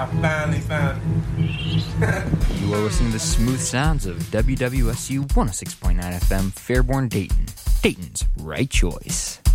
finally found it. You are listening to the smooth sounds of WWSU 106.9 FM, Fairborn, Dayton. Dayton's right choice.